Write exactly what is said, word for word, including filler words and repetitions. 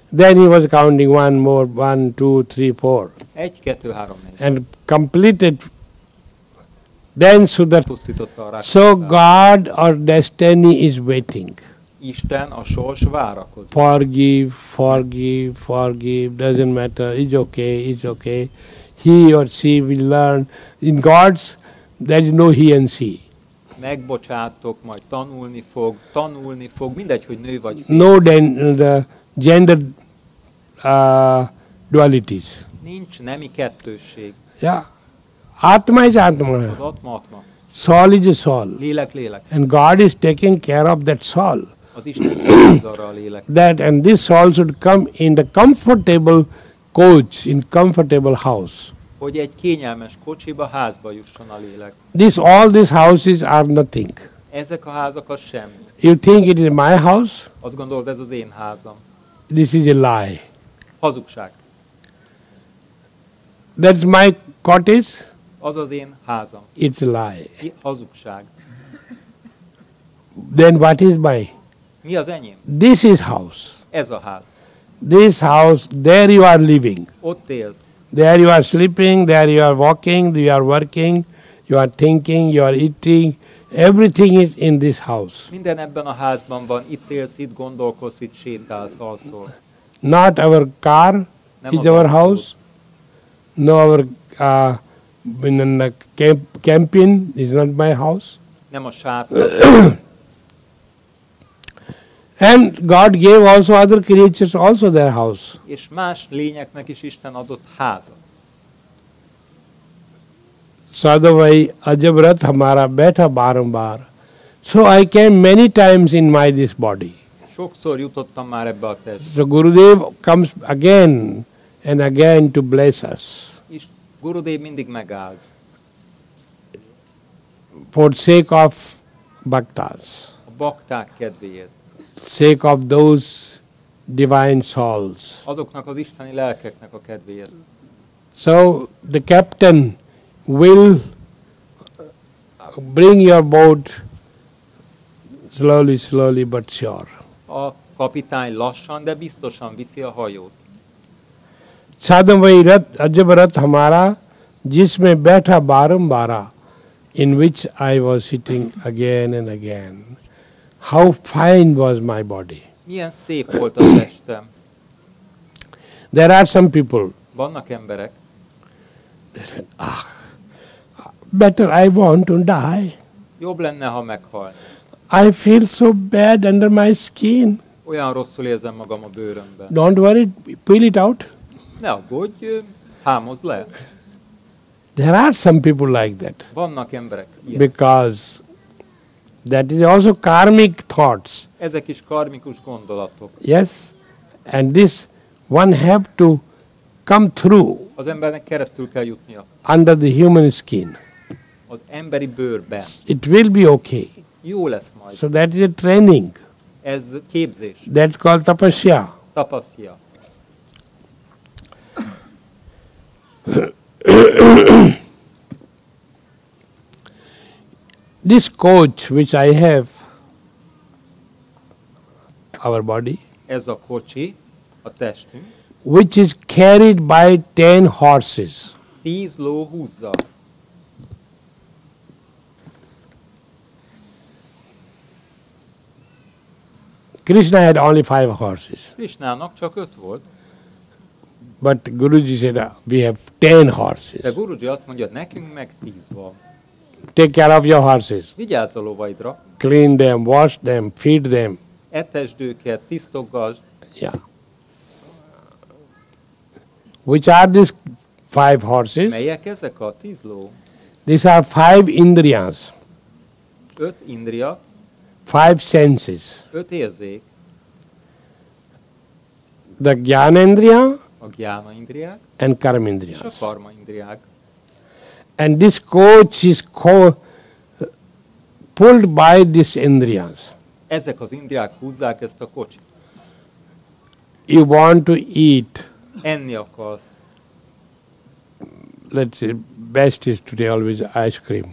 Then he was counting one more, one, two, three, four. Egy, kettő, három, négy. And completed. Then Sudarshan. Pusztította a So rákosát. God or destiny is waiting. Isten, a sors várakozik. Forgive, forgive, forgive, doesn't matter, it's okay, it's okay. He or she will learn. In God's, there is no he and she. Megbocsátok, majd tanulni fog, tanulni fog, mindegy, hogy nő vagy férfi. No den, the gender uh, dualities. Nincs nemi kettősség. Yeah. Atma is Az Atma. atma, atma. Soul is a soul. Lélek, lélek. And God is taking care of that soul. Az Isten vigyáz arra a lélek. That and this soul should come in the comfortable coach, in comfortable house. Hogy egy kényelmes kocsiba, házba jusson a lélek. This all these houses are nothing. Ezek a házak az semmi. You think it is my house? Azt gondolod, ez az én házam. This is a lie. Hazugság. That's my cottage? Az az én házam. It's a lie. I- Hazugság. Then what is my? Mi az enyém? This is house. Ez a ház. This house, there you are living. Ott élsz. There you are sleeping, there you are walking, you are working, you are thinking, you are eating. Everything is in this house. Minden ebben a házban van. Itt élsz, itt gondolkozz, itt sétálsz, alszol. Not our car Nem is az our autód. house. No, our uh, in the camp, camping is not my house. Nem a sátor. And God gave also other creatures also their house. És más lényeknek is Isten adott házat. Sadhavai ajabrat hamara betha barambar. So I came many times in my this body. Sokszor jutottam már ebbe a testbe. So Gurudev comes again and again to bless us. És Gurudev mindig megállt. For sake of bhaktas, A bakták kedvéért. sake of those divine souls. Azoknak az isteni lelkeknek a kedvéért. So the captain will bring your boat slowly, slowly but sure. A kapitány lassan, de biztosan viszi a hajót. साधन वही रथ अजब रथ हमारा जिसमें बैठा बारंबारा in which I was sitting again and again. How fine was my body. Milyen szép volt a testem. There are some people, Vannak emberek, better I want to die. jobb lenne, ha meghal. I feel so bad under my skin. Olyan rosszul érzem magam a bőrömben. Don't worry, peel it out. Ne aggódj, hámozd le. There are some people like that. Vannak emberek ilyen. Because that is also karmic thoughts. Ezek is karmikus gondolatok. Yes? And this one have to come through Az embernek keresztül kell jutnia. under the human skin. Az emberi bőrben. It will be okay. Jó lesz majd. So that is a training. Ez képzés. That's called tapasya. Tapasztja. This coach which I have, our body, Ez a kocsi, a testünk, which is carried by ten horses. tíz ló húzza. Krishna had only five horses. Krisnának csak öt volt, But Guruji said, "Ah, we have ten de horses. Guruji azt mondja, nekünk meg tíz van. Take care of your horses. Vigyázz a lovaidra, Clean them, wash them, feed them." etesd őket, tisztogasd. Yeah. Which are these five horses? Melyek ezek a tíz ló? These are five indriyas, Öt indria, five senses. öt érzék, The Jnanendriya a gyána indriák and és a Karmendriyas. karma indriák. And this coach is co- pulled by these indriyas. Ezek az indriák húzzák ezt a kocsit. You want to eat. Enni akarsz. Let's say best is today always ice cream.